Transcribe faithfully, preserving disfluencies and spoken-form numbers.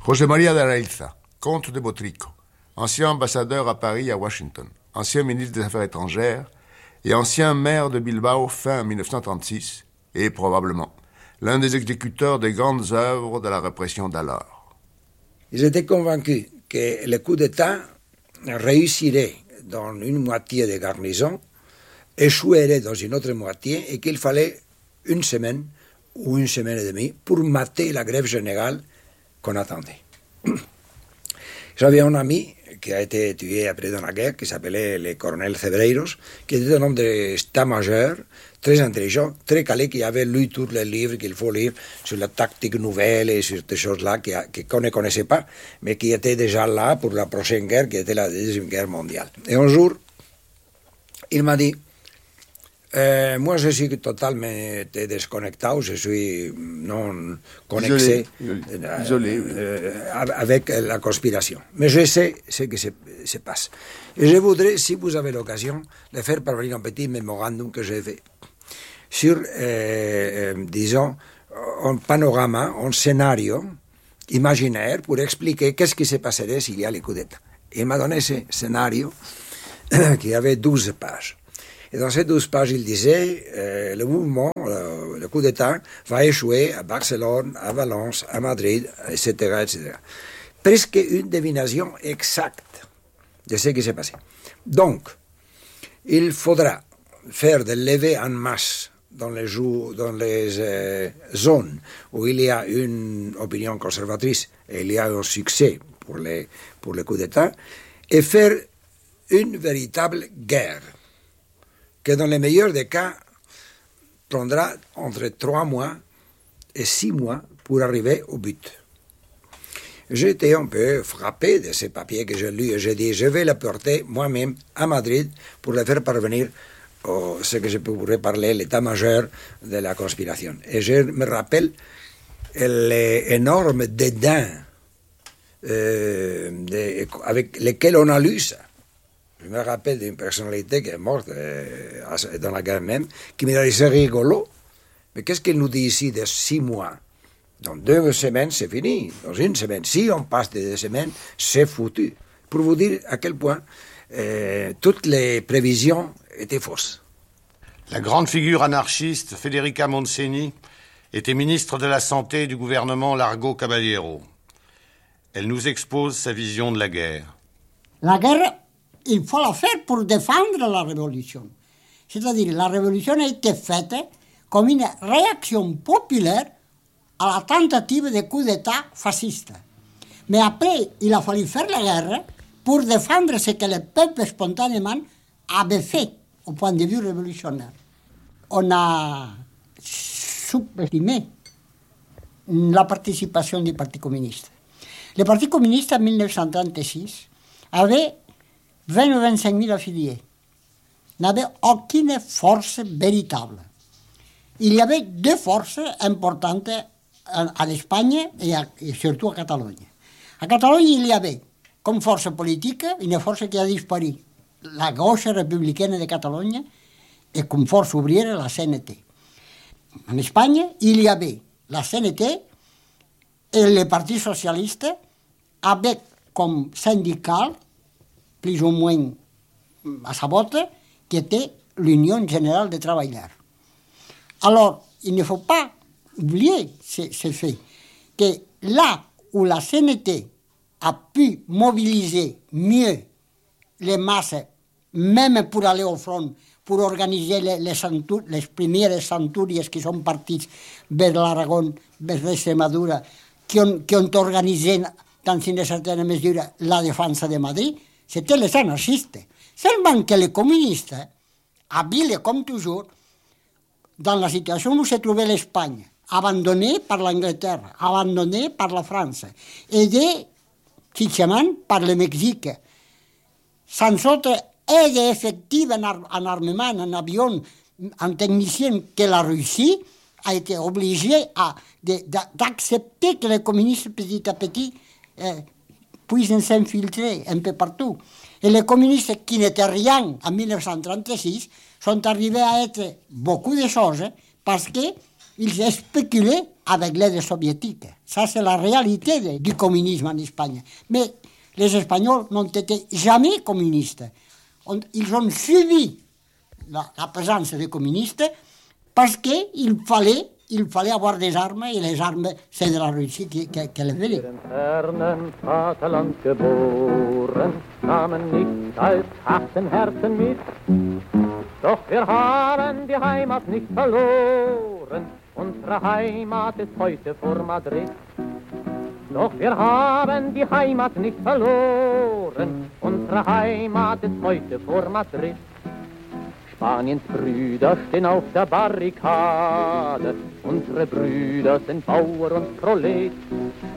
José María de Araiza, comte de Botrico, ancien ambassadeur à Paris et à Washington, ancien ministre des Affaires étrangères et ancien maire de Bilbao fin mille neuf cent trente-six, et probablement l'un des exécuteurs des grandes œuvres de la répression d'alors. Ils étaient convaincus que le coup d'État réussirait dans une moitié des garnisons, échouerait dans une autre moitié et qu'il fallait une semaine ou une semaine et demie pour mater la grève générale qu'on attendait. J'avais un ami qui a été tué après dans la guerre, qui s'appelait le colonel Cebreiros, qui était un homme d'état-major, très intelligent, très calé, qui avait lu tous les livres qu'il faut lire sur la tactique nouvelle et sur ces choses-là qu'on ne connaissait pas, mais qui étaient déjà là pour la prochaine guerre, qui était la Deuxième Guerre mondiale. Et un jour, il m'a dit, Euh, moi, je suis totalement déconnecté, je suis non connecté Isolé, Isolé, oui. euh, avec la conspiration. Mais je sais ce qui se, se passe. Et je voudrais, si vous avez l'occasion, de faire parvenir un petit mémorandum que j'ai fait sur, euh, euh, disons, un panorama, un scénario imaginaire pour expliquer qu'est-ce qui se passerait s'il y a les coups d'État. Il m'a donné ce scénario qui avait douze pages. Et dans ces douze pages, il disait euh, le mouvement, euh, le coup d'État, va échouer à Barcelone, à Valence, à Madrid, et cetera, et cetera. Presque une divination exacte de ce qui s'est passé. Donc, il faudra faire des levées en masse dans les, jou- dans les euh, zones où il y a une opinion conservatrice et il y a un succès pour les, pour le coup d'État, et faire une véritable guerre, que dans le meilleur des cas, prendra entre trois mois et six mois pour arriver au but. J'étais un peu frappé de ces papiers que j'ai lus et j'ai dit, je vais les porter moi-même à Madrid pour les faire parvenir au ce que je pourrais parler, l'état-major de la conspiration. Et je me rappelle l'énorme dédain euh, de, avec lequel on a lu ça. Je me rappelle d'une personnalité qui est morte euh, dans la guerre même, qui m'a dit, c'est rigolo, mais qu'est-ce qu'il nous dit ici de six mois? Dans deux semaines, c'est fini. Dans une semaine, si on passe de deux semaines, c'est foutu. Pour vous dire à quel point euh, toutes les prévisions étaient fausses. La grande figure anarchiste, Federica Montseny, était ministre de la Santé du gouvernement Largo Caballero. Elle nous expose sa vision de la guerre. La guerre, il faut la faire pour défendre la révolution. C'est-à-dire, la révolution a été faite comme une réaction populaire à la tentative de coup d'État fasciste. Mais après, il a fallu faire la guerre pour défendre ce que le peuple spontanément avait fait au point de vue révolutionnaire. On a sous-estimé la participation du Parti communiste. Le Parti communiste, en mille neuf cent trente-six, avait vingt ou vingt-cinq mille affiliés. N'avait aucune force véritable. Il y avait deux forces importantes en Espagne et, à, et surtout à Catalogne. À Catalogne, il y avait comme force politique une force qui a disparu, la gauche républicaine de Catalogne, et comme force ouvrière, la C N T. En Espagne, il y avait la C N T et le Parti socialiste avec comme syndicat, plus ou moins à sa botte, qui était l'Union générale des travailleurs. Alors, il ne faut pas oublier ce, ce fait, que là où la C N T a pu mobiliser mieux les masses, même pour aller au front, pour organiser les, les, centur, les premières centúries qui sont parties vers l'Aragon, vers l'Extremadura, qui ont, qui ont organisé dans une certaine mesure la défense de Madrid, c'était les anarchistes. Seulement que les communistes, habiles comme toujours, dans la situation où se trouvait l'Espagne, abandonnée par l'Angleterre, abandonnée par la France, aidée fichement par le Mexique, sans autre aide effective en, ar en armement, en avion, en technicien que la Russie a été obligée d'accepter que les communistes petit à petit euh, puissent s'infiltrer un peu partout. Et les communistes qui n'étaient rien en mille neuf cent trente-six sont arrivés à être beaucoup de choses parce que ils spéculaient avec l'aide soviétique. Ça, c'est la réalité de, du communisme en Espagne. Mais les Espagnols n'ont été jamais communistes. On, ils ont suivi la, la présence des communistes parce qu'il fallait, il fallait avoir des armes, et les armes, c'est de la Russie qui, qui, qui les venait. Vaterland geboren, nahmen nicht als harten Herzen mit. Doch wir haben die Heimat nicht verloren, unsere Heimat ist heute vor Madrid. Doch wir haben die Heimat nicht verloren, unsere Heimat ist heute vor Madrid. Spaniens Brüder stehen auf der Barrikade, unsere Brüder sind Bauer und Prolet.